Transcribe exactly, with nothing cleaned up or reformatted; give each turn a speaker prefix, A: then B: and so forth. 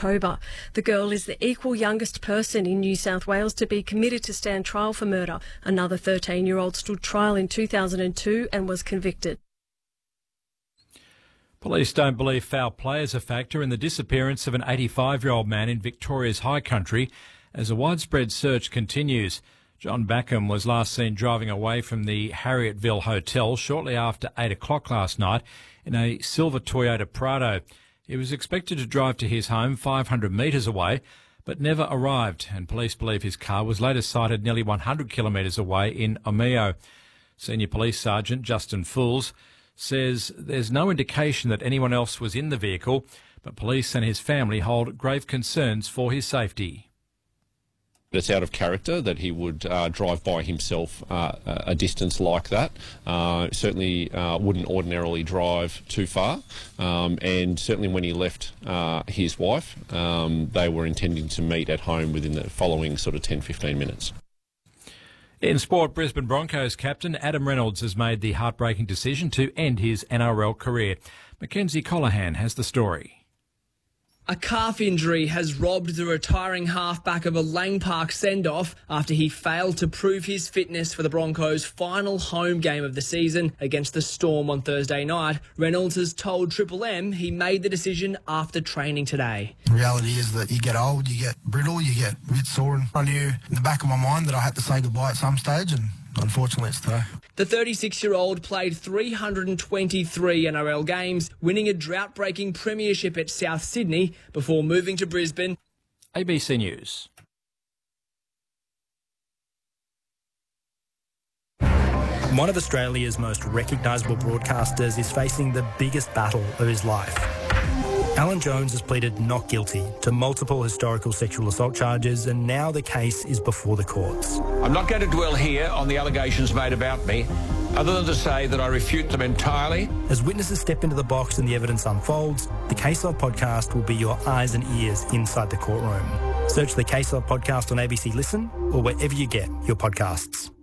A: October. The girl is the equal youngest person in New South Wales to be committed to stand trial for murder. Another thirteen-year-old stood trial in two thousand two and was convicted.
B: Police don't believe foul play is a factor in the disappearance of an eighty-five-year-old man in Victoria's High Country as a widespread search continues. John Backham was last seen driving away from the Harrietville Hotel shortly after eight o'clock last night in a silver Toyota Prado. He was expected to drive to his home five hundred metres away, but never arrived, and police believe his car was later sighted nearly one hundred kilometres away in Omeo. Senior Police Sergeant Justin Fools says there's no indication that anyone else was in the vehicle, but police and his family hold grave concerns for his safety.
C: It's out of character that he would uh, drive by himself uh, a distance like that. Uh, certainly uh, wouldn't ordinarily drive too far, um, and certainly when he left uh, his wife, um, they were intending to meet at home within the following sort of ten to fifteen minutes.
B: In sport, Brisbane Broncos captain Adam Reynolds has made the heartbreaking decision to end his N R L career. Mackenzie Colohan has the story.
D: A calf injury has robbed the retiring halfback of a Lang Park send-off after he failed to prove his fitness for the Broncos' final home game of the season against the Storm on Thursday night. Reynolds has told Triple M he made the decision after training today.
E: The reality is that you get old, you get brittle, you get a bit sore, and I knew in the back of my mind that I had to say goodbye at some stage, and unfortunately it's today.
D: The thirty-six-year-old played three hundred twenty-three N R L games, winning a drought-breaking premiership at South Sydney before moving to Brisbane.
B: A B C News.
F: One of Australia's most recognisable broadcasters is facing the biggest battle of his life. Alan Jones has pleaded not guilty to multiple historical sexual assault charges, and now the case is before the courts.
G: I'm not going to dwell here on the allegations made about me, other than to say that I refute them entirely.
F: As witnesses step into the box and the evidence unfolds, the Case Log podcast will be your eyes and ears inside the courtroom. Search the Case Log podcast on A B C Listen or wherever you get your podcasts.